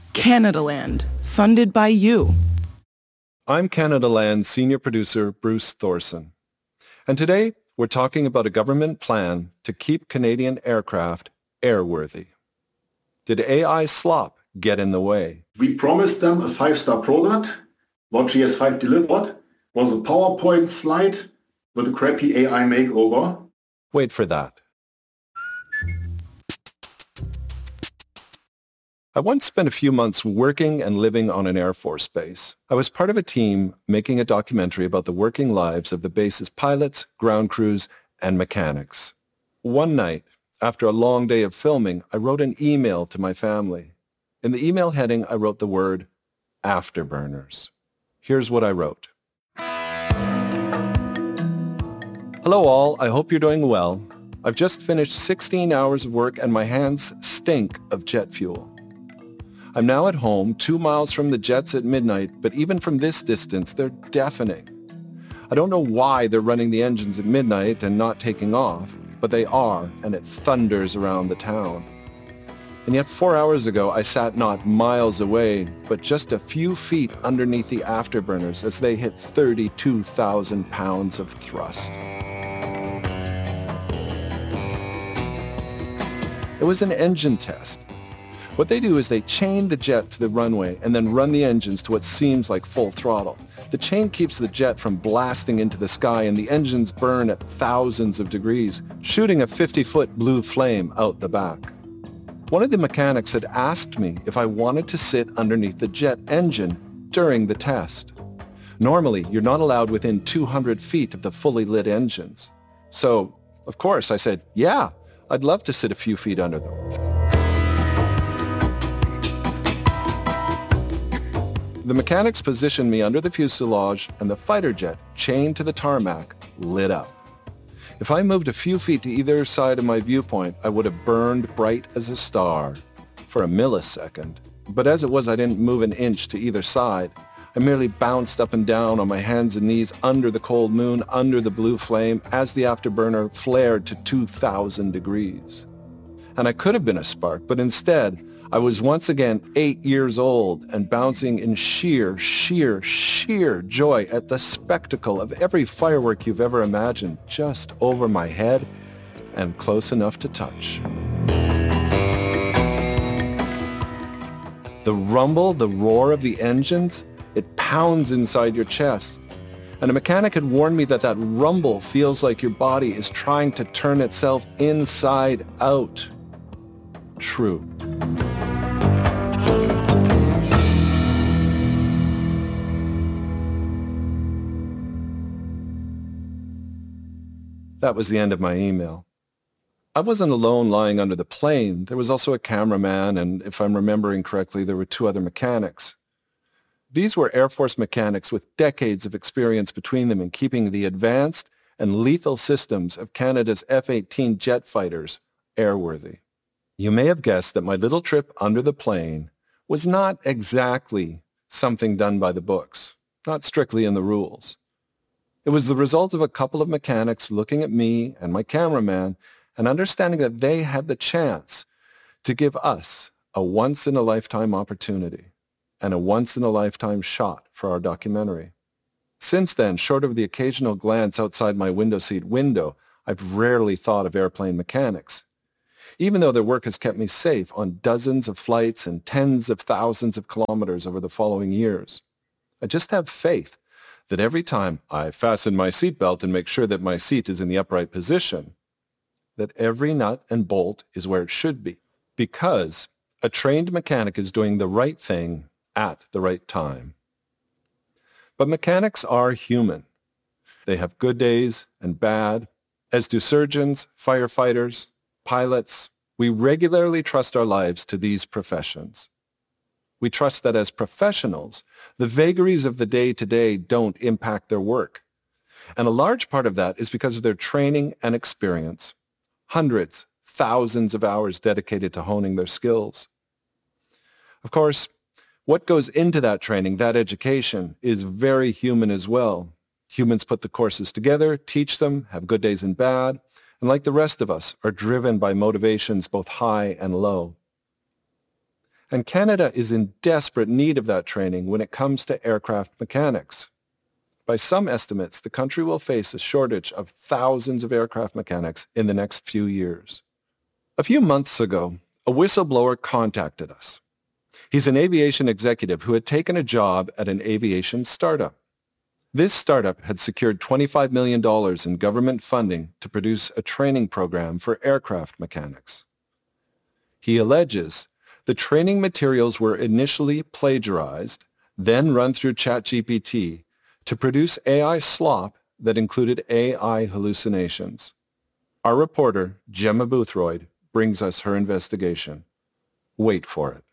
Canadaland, funded by you. I'm Canadaland senior producer Bruce Thorson, and today we're talking about a government plan to keep Canadian aircraft airworthy. Did AI slop get in the way? We promised them a 5-star product. What GS5 delivered was a PowerPoint slide with a crappy AI makeover. Wait for that. I once spent a few months working and living on an Air Force base. I was part of a team making a documentary about the working lives of the base's pilots, ground crews, and mechanics. One night, after a long day of filming, I wrote an email to my family. In the email heading, I wrote the word afterburners. Here's what I wrote. Hello all, I hope you're doing well. I've just finished 16 hours of work and my hands stink of jet fuel. I'm now at home, 2 miles from the jets at midnight, but even from this distance, they're deafening. I don't know why they're running the engines at midnight and not taking off, but they are, and it thunders around the town. And yet 4 hours ago, I sat not miles away, but just a few feet underneath the afterburners as they hit 32,000 pounds of thrust. It was an engine test. What they do is they chain the jet to the runway and then run the engines to what seems like full throttle. The chain keeps the jet from blasting into the sky and the engines burn at thousands of degrees, shooting a 50-foot blue flame out the back. One of the mechanics had asked me if I wanted to sit underneath the jet engine during the test. Normally, you're not allowed within 200 feet of the fully lit engines. So, of course, I said, yeah, I'd love to sit a few feet under them. The mechanics positioned me under the fuselage and the fighter jet, chained to the tarmac, lit up. If I moved a few feet to either side of my viewpoint, I would have burned bright as a star for a millisecond. But as it was, I didn't move an inch to either side. I merely bounced up and down on my hands and knees under the cold moon, under the blue flame, as the afterburner flared to 2,000 degrees. And I could have been a spark, but instead, I was once again 8 years old and bouncing in sheer joy at the spectacle of every firework you've ever imagined just over my head and close enough to touch. The rumble, the roar of the engines, it pounds inside your chest. And a mechanic had warned me that rumble feels like your body is trying to turn itself inside out. True. That was the end of my email. I wasn't alone lying under the plane. There was also a cameraman, and if I'm remembering correctly, there were 2 other mechanics. These were Air Force mechanics with decades of experience between them in keeping the advanced and lethal systems of Canada's F-18 jet fighters airworthy. You may have guessed that my little trip under the plane was not exactly something done by the books, not strictly in the rules. It was the result of a couple of mechanics looking at me and my cameraman and understanding that they had the chance to give us a once-in-a-lifetime opportunity and a once-in-a-lifetime shot for our documentary. Since then, short of the occasional glance outside my window seat window, I've rarely thought of airplane mechanics. Even though their work has kept me safe on dozens of flights and tens of thousands of kilometers over the following years. I just have faith that every time I fasten my seatbelt and make sure that my seat is in the upright position, that every nut and bolt is where it should be, because a trained mechanic is doing the right thing at the right time. But mechanics are human. They have good days and bad, as do surgeons, firefighters, pilots. We regularly trust our lives to these professions. We trust that as professionals, the vagaries of the day-to-day don't impact their work. And a large part of that is because of their training and experience. Hundreds, thousands of hours dedicated to honing their skills. Of course, what goes into that training, that education, is very human as well. Humans put the courses together, teach them, have good days and bad, and like the rest of us, are driven by motivations both high and low. And Canada is in desperate need of that training when it comes to aircraft mechanics. By some estimates, the country will face a shortage of thousands of aircraft mechanics in the next few years. A few months ago, a whistleblower contacted us. He's an aviation executive who had taken a job at an aviation startup. This startup had secured $25 million in government funding to produce a training program for aircraft mechanics. He alleges the training materials were initially plagiarized, then run through ChatGPT to produce AI slop that included AI hallucinations. Our reporter, Gemma Boothroyd, brings us her investigation. Wait for it.